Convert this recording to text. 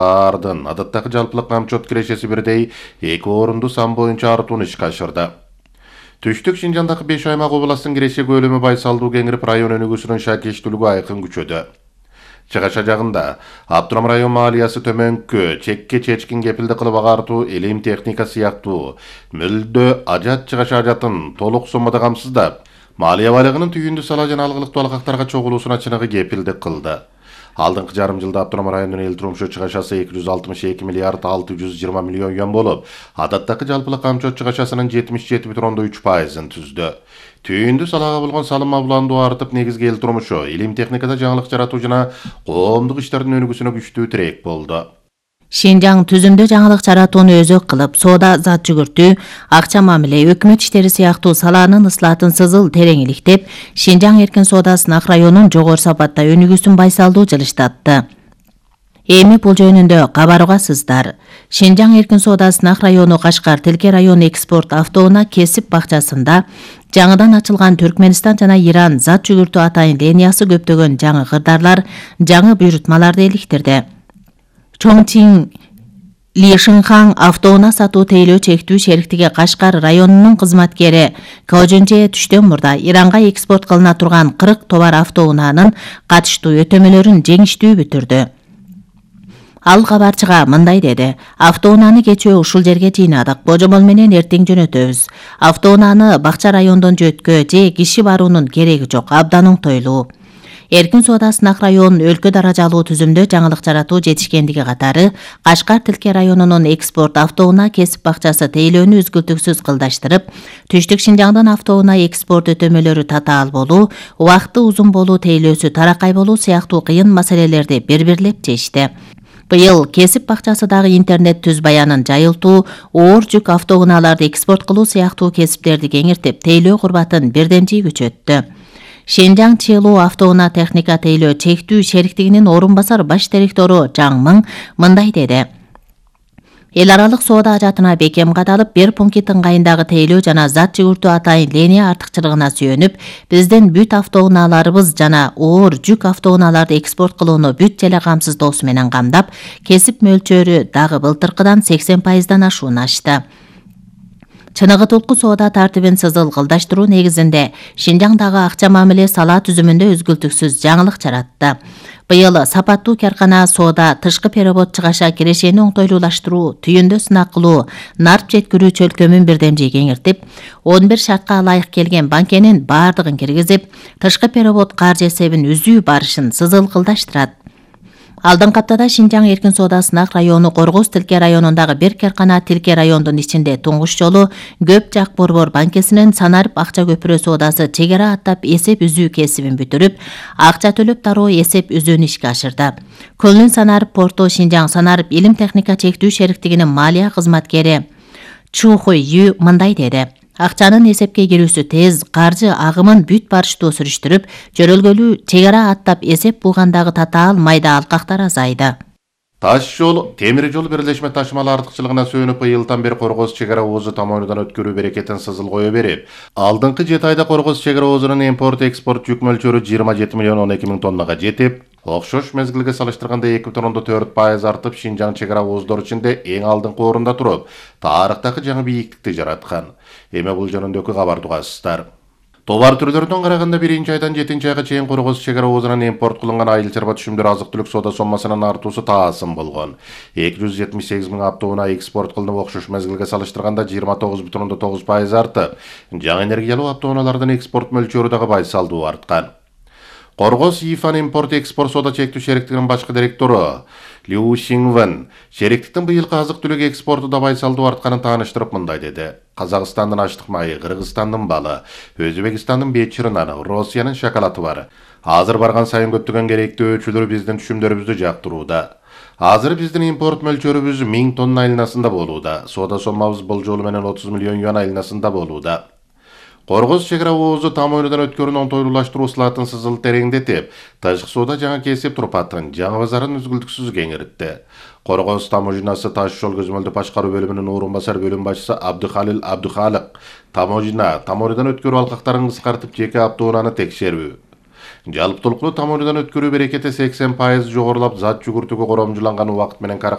Ардын адаттагы жалпылык камчот кирешеси бирдей 2 орунду сан боюнча артууну ишке ашырды. Түштүк Шинжандагы 5 аймак областын киреше көлөмү Байсалдуу Кеңирип район өнүгүүсүнүн шакештүүлүгү айкын күчөдү. Чыгаша жагында Абдурам район маалиясы төмөнкү чекке чечкин кепилди кылып агартуу, элим техника сыяктуу мүлдө ажат чыгаша ажатын толук соммада камсыздап, маалия байлыгынын түйүндү сала жана алгылыктуу алкактарга чогулуусуна чыныгы кепилдик кылды. Алдыңкы жарым жылда Абдурам районунун эл турмушу чыгашасы 262 миллиард 620 миллион юан болуп, адаттагы жалпылык камчот чыгашасынын 77,3%-ын түздү. Түйүндү салага болгон салым мабландуу артып, негизги эл турмушу, илим техникада жаңылык жаратуу жана коомдук иштердин өнүгүүсүнө күчтүү тирек болду. Шинжаң түзүмдө жаңылык жаратууну өзөк кылып, соода, зат жүгүртүү, акча мамиле, өкмөт иштери сыяктуу саланын ыслаатын сызыл терең иликтеп, Шинжаң эркин соодасынын Ак районун жогору сапатта өнүгүүсүн байсалдуу жылыштатты. Эми бул жөнүндө кабарга сыздар. Шинжаң эркин соодасынын Ак району Кашкар Тилке район экспорт автоунаа кесип бакчасында жаңыдан ачылган Түркмөнстан жана Иран зат жүгүртүү атайын линиясы көптөгөн жаңы кырдаарлар, жаңы буйрутмаларды иликтирди. Чоңтиң Лишинхан автоунаа сатуу тейлөө чектүү шериктиги Кашкар районунун кызматкери Кожунже түштөн мурда Иранга экспорт кылына турган 40 товар автоунаанын катыштуу өтөмөлөрүн жеңиштүү бүтүрдү. Ал кабарчыга мындай деди: автоунааны кечээ ушул жерге жыйнадык, божомол менен эртең жөнөтөбүз. Автоунааны бакча райондон жөөткө же киши баруунун кереги жок, абдан оңтойлуу. Эркин соодасынын Ак район өлкө даражалуу түзүмдө жаңылык жаратуу жетишкендиги катары, Кашкар Тилке районунун экспорт автоунаа кесип бакчасы тейлөөнү үзгүлтүксүз кылдаштырып, Түштүк Шинжаңдын автоунаа экспорт өтөмөлөрү татаал болуу, убакыты узун болуу, тейлөөсү таракай болуу сыяктуу кыйын маселелерди бир-бирлеп чечти. Быйыл кесип бакчасы дагы интернет түз баянын жайылтуу, оор жүк автоунааларды экспорт кылуу сыяктуу кесиптерди кеңиртип, тейлөө курбатын бирдемчий күчөттү. Шинжаң Челуу автоунаа техника тейлөө чектүү шериктигинин орун басар баш директору Жаң Мың мындай деди: Эл аралык соода ажатына бекем кадалып, бир пункт ыңгайындагы тейлөө жана зат жүгүртүү атайын линия артыкчылыгына сүйөнүп, биздин бүт автоунааларыбыз жана оор жүк автоунааларды экспорт кылууну бүт эле камсыздоосу менен камдап, кесип мөлчөрү дагы былтыркыдан 80%дан ашууну ачты. Чыныгы толку соода тартибин сызыл кылдаштыруу негизинде Шинжаңдагы акча мамиле сала түзүмүндө үзгүлтүксүз жаңылык жаратты. Быйыл сапаттуу каркана соода, тышкы перевод чыгаша кирешени оңтойлуулаштыруу, түйүндө сынак кылуу, нарп жеткирүү чөлкөмүн бирдемчий кеңиртип, 11 шартка ылайык келген банкенин баардыгын киргизип, тышкы перевод каржы эсебин үзүү барышын сызыл кылдаштырат. Алдыңкы аптада Шинжаң эркин соодасынын Ак району Коргоз Тилке районундагы бир каркана Тилке райондун ичинде туңгуш жолу Көп Жак Борбор банкесинин Санарып акча көпүрө соодасы чегара аттап эсеп үзүү кесибин бүтүрүп, акча төлөп дароо эсеп үзүүнү ишке ашырды. Көлүн Санарып порту Шинжаң Санарып илим техника чектүү шериктигинин малия кызматкери Чухуй Ю мындай деди: акчанын эсепке кирүүсү тез, каржы агымын бүт барыштуу сүрүштүрүп, жөрөлгөлүү чегара аттап эсеп булгандагы татаал майда алкактар азайды. Таш жол, темир жол бирлешме ташымалы артыкчылыгына сүйөнүп, быйылдан бери Коргоз чегара оозу тамоонудан өткөрүү берекетин сызыл кое берип, алдыңкы 7 айда Коргоз чегара оозунун импорт-экспорт жүк мөлчөрү 27 миллион 12 миң тоннага жетип, окшош мезгилге салыштырганда 2,4% артып, Шинжаң чегара ооздор ичинде эң алдыңкы орунда туруп, тарыхтагы жаңы бийиктикти жараткан. Эми бул жөнүндөгү кабарды угасыздар. Товар түрлөрүнөн караганда 1 айдан 7 айга чейин Коргоз чегара оозунан импорт кылынган айыл чарба түшүмдөр азык-түлүк соода соммасынын артуусу таасым болгон. 278 миң автоунаа экспорт кылынып, окшош мезгилге салыштырганда 29,9% артып, жаңы энергиялуу автоунаалардын экспорт мөлчөрү дагы байсалдуу арткан. Коргоз ИФАн импорт-экспорт соода чектүү шериктигинин башкы директору Лю Шинвен шериктиктин быйылкы азык-түлүк экспорту да байсалдуу артканын тааныштырып мындай деди: Казакстандын аштык майы, Кыргызстандын балы, Өзбекстандын бечир наны, Россиянын шоколаты бар. Азыр барган сайын көптөгөн керектүү өчүлөр биздин түшүмдөрүбүздү жактырууда. Азыр биздин импорт мөлчөрүбүз 1000 тонна айланасында болууда. Соода соммабыз бул жолу менен 30 миллион юан айланасында болууда. Коргоз чегара оозу тамоонудан өткөрүүнү оңтойлуулаштыруу ысылатын сызыл тереңдетип, ташкы соода жаңы кесип турпатын, жаңы базарын үзгүлтүксүз кеңиртти. Коргоз таможнасы таш жол көзмөлдү башкаруу бөлүмүнүн орун басар бөлүм башчысы Абдыхалил Абдыхалык тамоонудан өткөрүү алкактарын кыскартып, жеке автоунааны текшерүү. Жалпы толуктуу тамоонудан өткөрүү берекети 80% жогорулап, зат жүгүртүүгө коромжуланган убакыт менен